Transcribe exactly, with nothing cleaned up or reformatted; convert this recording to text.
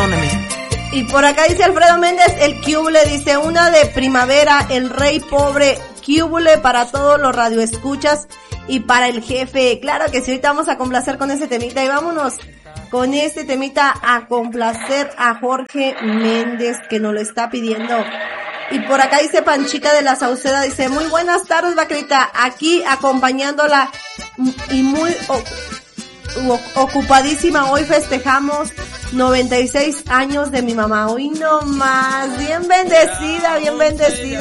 perdóname. Y por acá dice Alfredo Méndez, el Cúbule, dice una de primavera, el rey pobre, Cúbule para todos los radioescuchas y para el jefe. Claro que sí, ahorita vamos a complacer con ese temita y vámonos con este temita a complacer a Jorge Méndez que nos lo está pidiendo. Y por acá dice Panchita de la Sauceda, dice muy buenas tardes Vaquerita, aquí acompañándola y muy o, ocupadísima, hoy festejamos noventa y seis años de mi mamá, hoy no más, bien bendecida, bien bendecida.